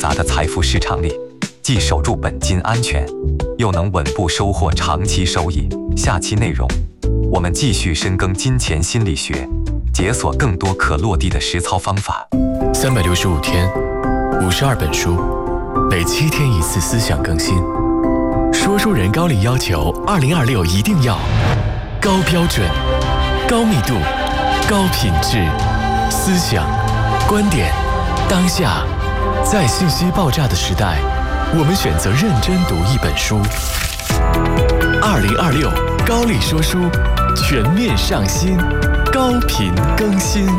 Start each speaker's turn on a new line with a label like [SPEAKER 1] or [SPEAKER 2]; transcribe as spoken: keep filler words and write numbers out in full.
[SPEAKER 1] 杂的财富市场里，既守住本金安全，又能稳步收获长期收益。下期内容，我们继续深耕金钱心理学，解锁更多可落地的实操方法。
[SPEAKER 2] 三百六十五天，五十二本书，每七天一次思想更新。说书人高力要求，二零二六一定要高标准、高密度、高品质，思想、观点，当下，在信息爆炸的时代，我们选择认真读一本书。二零二六高力说书全面上新，高频更新。